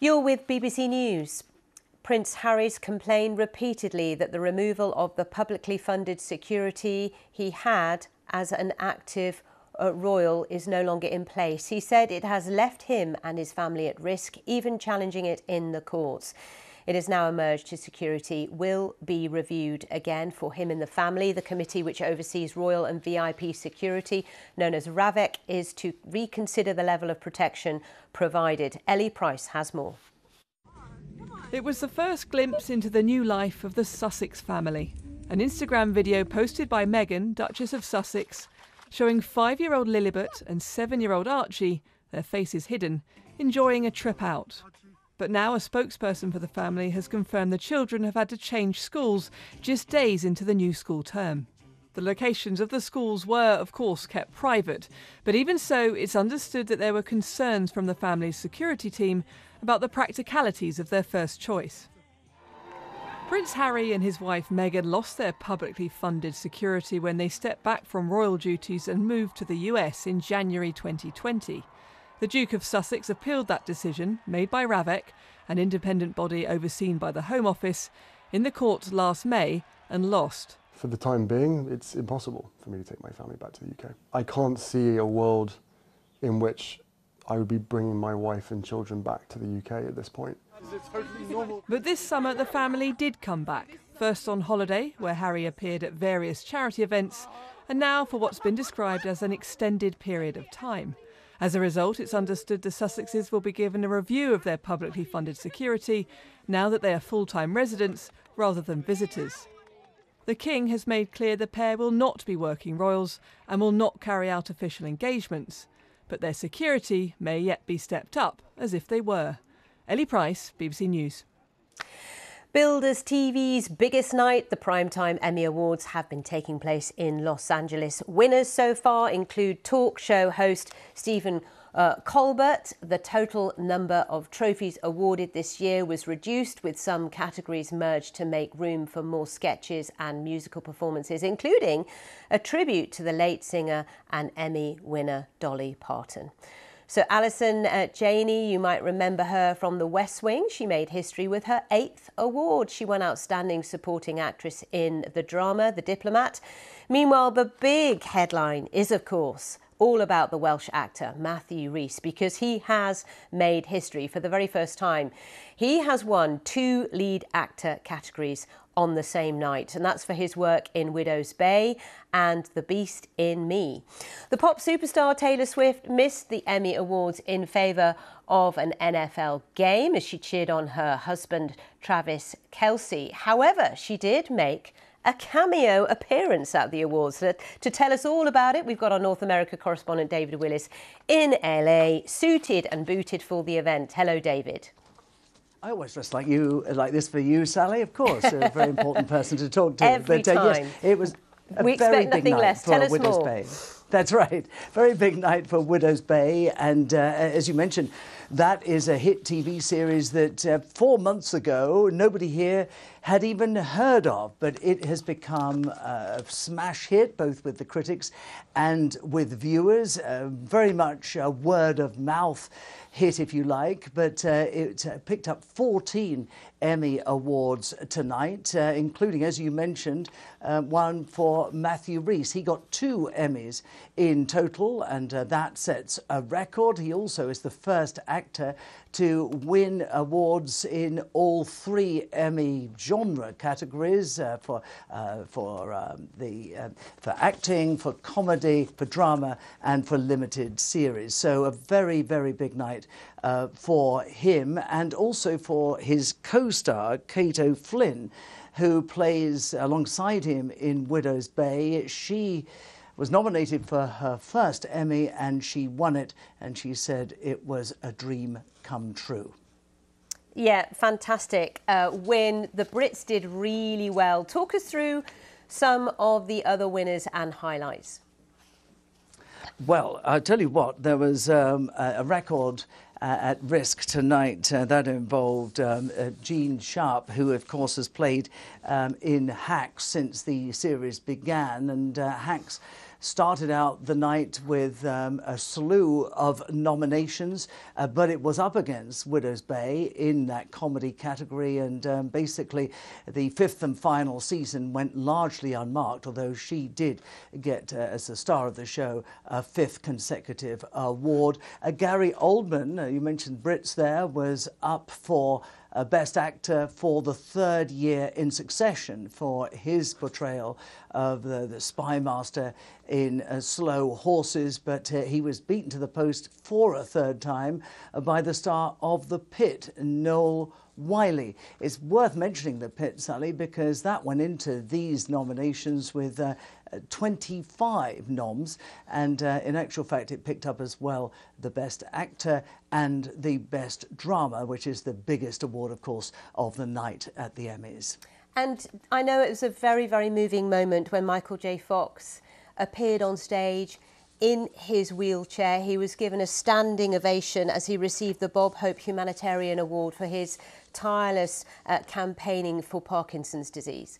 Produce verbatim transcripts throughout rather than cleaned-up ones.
You're with B B C News. Prince Harry's complained repeatedly that the removal of the publicly funded security he had as an active uh, royal is no longer in place. He said it has left him and his family at risk, even challenging it in the courts. It has now emerged his security will be reviewed again for him and the family. The committee which oversees royal and V I P security, known as RAVEC, is to reconsider the level of protection provided. Ellie Price has more. It was the first glimpse into the new life of the Sussex family. An Instagram video posted by Meghan, Duchess of Sussex, showing five-year-old Lilibet and seven-year-old Archie, their faces hidden, enjoying a trip out. But now a spokesperson for the family has confirmed the children have had to change schools just days into the new school term. The locations of the schools were, of course, kept private, but even so, it's understood that there were concerns from the family's security team about the practicalities of their first choice. Prince Harry and his wife Meghan lost their publicly funded security when they stepped back from royal duties and moved to the U S in January twenty twenty. The Duke of Sussex appealed that decision, made by RAVEC, an independent body overseen by the Home Office, in the court last May and lost. For the time being, it's impossible for me to take my family back to the U K. I can't see a world in which I would be bringing my wife and children back to the U K at this point. But this summer the family did come back, first on holiday, where Harry appeared at various charity events, and now for what's been described as an extended period of time. As a result, it's understood the Sussexes will be given a review of their publicly funded security now that they are full-time residents rather than visitors. The King has made clear the pair will not be working royals and will not carry out official engagements, but their security may yet be stepped up as if they were. Ellie Price, B B C News. Builders T V's biggest night, the Primetime Emmy Awards, have been taking place in Los Angeles. Winners so far include talk show host Stephen uh, Colbert. The total number of trophies awarded this year was reduced, with some categories merged to make room for more sketches and musical performances, including a tribute to the late singer and Emmy winner Dolly Parton. So Alison uh, Janney, you might remember her from The West Wing. She made history with her eighth award. She won Outstanding Supporting Actress in the drama The Diplomat. Meanwhile, the big headline is, of course, all about the Welsh actor Matthew Rhys, because he has made history for the very first time. He has won two lead actor categories on the same night, and that's for his work in Widow's Bay and The Beast in Me. The pop superstar Taylor Swift missed the Emmy Awards in favour of an N F L game as she cheered on her husband Travis Kelce. However, she did make a cameo appearance at the awards. To, to tell us all about it, we've got our North America correspondent David Willis in L A, suited and booted for the event. Hello, David. I always dress like you, like this for you, Sally. Of course, a very important person to talk to. Every but, uh, time. Yes, it was a we very expect big nothing night less. for Tell us Widow's more. Bay. That's right. Very big night for Widow's Bay, and uh, as you mentioned, that is a hit T V series that uh, four months ago nobody here had even heard of, but it has become a smash hit both with the critics and with viewers. Uh, very much a word of mouth hit, if you like, but uh, it uh, picked up fourteen Emmy Awards tonight, uh, including, as you mentioned, uh, one for Matthew Rhys. He got two Emmys in total, and uh, that sets a record. He also is the first actor to win awards in all three Emmy genre categories uh, for uh, for um, the uh, for acting, for comedy, for drama, and for limited series. So a very, very big night uh, for him, and also for his co-star Kate O'Flynn, who plays alongside him in Widow's Bay. She was nominated for her first Emmy and she won it, and she said it was a dream come true. Yeah, fantastic uh, win. The Brits did really well. Talk us through some of the other winners and highlights. Well, I'll tell you what, there was um, a, a record uh, at risk tonight. Uh, that involved um, uh, Gene Sharp, who, of course, has played um, in Hacks since the series began. And uh, Hacks started out the night with um, a slew of nominations, uh, but it was up against Widow's Bay in that comedy category, and um, basically the fifth and final season went largely unmarked, although she did get, uh, as the star of the show, a fifth consecutive award. Uh, Gary Oldman, uh, you mentioned Brits there, was up for Uh, Best Actor for the third year in succession for his portrayal of the, the spy master in uh, Slow Horses, but uh, he was beaten to the post for a third time uh, by the star of The Pit, Noel Wiley. It's worth mentioning The Pit, Sally, because that went into these nominations with uh, twenty-five noms, and uh, in actual fact it picked up as well the Best Actor and the Best Drama, which is the biggest award, of course, of the night at the Emmys. And I know it was a very, very moving moment when Michael J. Fox appeared on stage in his wheelchair. He was given a standing ovation as he received the Bob Hope Humanitarian Award for his tireless uh, campaigning for Parkinson's disease.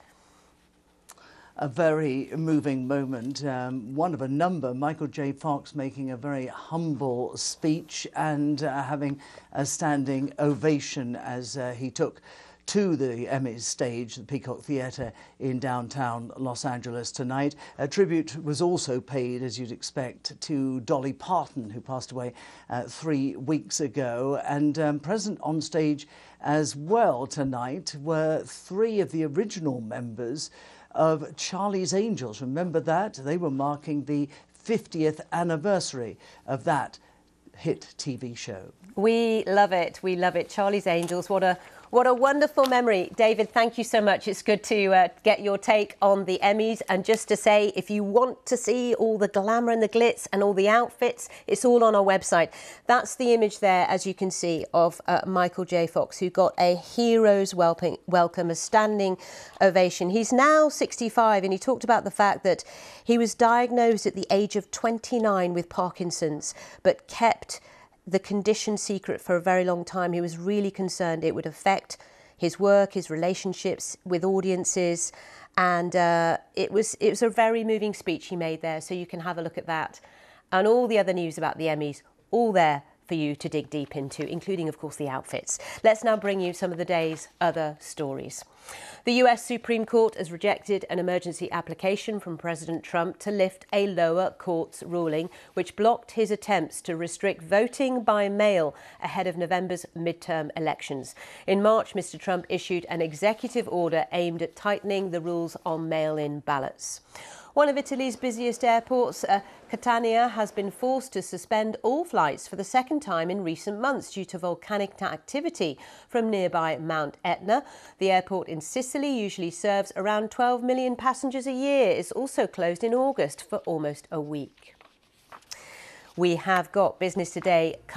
A very moving moment, um, one of a number. Michael J. Fox making a very humble speech and uh, having a standing ovation as uh, he took to the Emmys stage, the Peacock Theatre in downtown Los Angeles tonight. A tribute was also paid, as you'd expect, to Dolly Parton, who passed away uh, three weeks ago. And um, present on stage as well tonight were three of the original members of Charlie's Angels. Remember that? They were marking the fiftieth anniversary of that hit T V show. We love it. We love it. Charlie's Angels. What a what a wonderful memory. David, thank you so much. It's good to uh, get your take on the Emmys. And just to say, if you want to see all the glamour and the glitz and all the outfits, it's all on our website. That's the image there, as you can see, of uh, Michael J. Fox, who got a hero's welcome, welcome, a standing ovation. He's now sixty-five, and he talked about the fact that he was diagnosed at the age of twenty-nine with Parkinson's, but kept the condition secret for a very long time. He was really concerned it would affect his work, his relationships with audiences, and uh, it was it was a very moving speech he made there, so you can have a look at that. And all the other news about the Emmys, all there for you to dig deep into, including, of course, the outfits. Let's now bring you some of the day's other stories. The U S Supreme Court has rejected an emergency application from President Trump to lift a lower court's ruling, which blocked his attempts to restrict voting by mail ahead of November's midterm elections. In March, Mister Trump issued an executive order aimed at tightening the rules on mail-in ballots. One of Italy's busiest airports, uh, Catania, has been forced to suspend all flights for the second time in recent months due to volcanic activity from nearby Mount Etna. The airport in Sicily usually serves around twelve million passengers a year. It's also closed in August for almost a week. We have got Business Today